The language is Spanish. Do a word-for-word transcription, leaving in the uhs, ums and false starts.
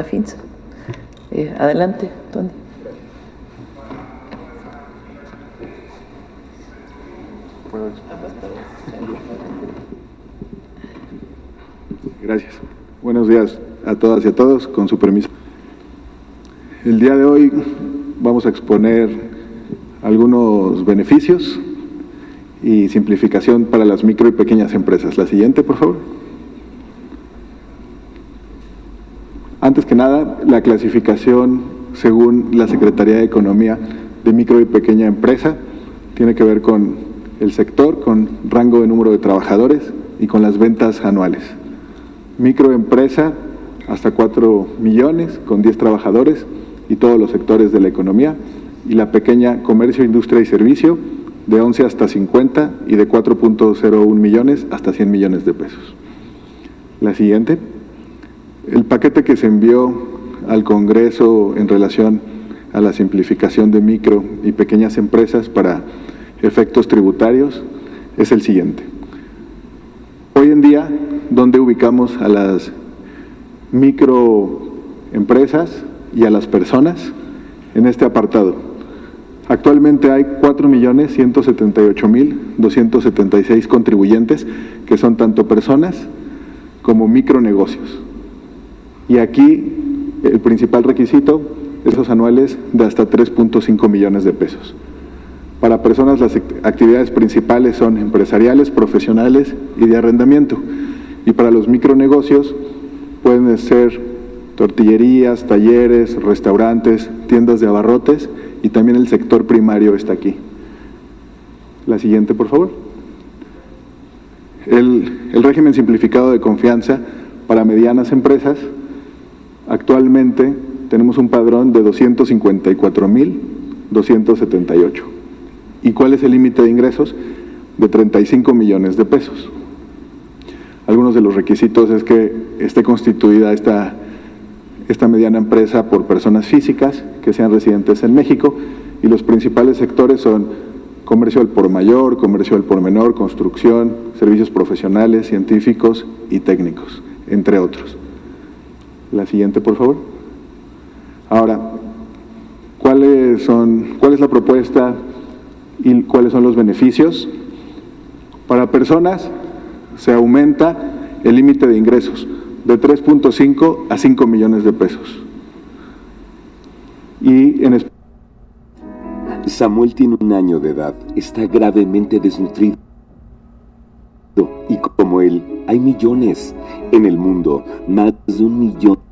Afinsa. Eh, adelante, Tony. Gracias. Buenos días a todas y a todos, con su permiso. El día de hoy vamos a exponer algunos beneficios y simplificación para las micro y pequeñas empresas. La siguiente, por favor. Antes que nada, la clasificación según la Secretaría de Economía de micro y pequeña empresa tiene que ver con el sector, con rango de número de trabajadores y con las ventas anuales. Microempresa hasta cuatro millones con diez trabajadores y todos los sectores de la economía, y la pequeña comercio, industria y servicio de once hasta cincuenta y de cuatro punto cero uno millones hasta cien millones de pesos. La siguiente. El paquete que se envió al Congreso en relación a la simplificación de micro y pequeñas empresas para efectos tributarios es el siguiente. Hoy en día, ¿dónde ubicamos a las microempresas y a las personas en este apartado? Actualmente hay cuatro millones ciento setenta y ocho mil doscientos setenta y seis contribuyentes que son tanto personas como micronegocios. Y aquí el principal requisito es los anuales de hasta tres punto cinco millones de pesos. Para personas las actividades principales son empresariales, profesionales y de arrendamiento. Y para los micronegocios pueden ser tortillerías, talleres, restaurantes, tiendas de abarrotes, y también el sector primario está aquí. La siguiente, por favor. El, el régimen simplificado de confianza para medianas empresas. Actualmente tenemos un padrón de doscientos cincuenta y cuatro mil doscientos setenta y ocho. ¿Y cuál es el límite de ingresos? De treinta y cinco millones de pesos. Algunos de los requisitos es que esté constituida esta, esta mediana empresa por personas físicas que sean residentes en México, y los principales sectores son comercio al por mayor, comercio al por menor, construcción, servicios profesionales, científicos y técnicos, entre otros. La siguiente, por favor. Ahora, ¿cuáles son, cuál es la propuesta y cuáles son los beneficios? Para personas se aumenta el límite de ingresos de tres punto cinco a cinco millones de pesos. Y en Samuel tiene un año de edad, está gravemente desnutrido. Y como él, hay millones en el mundo, más de un millón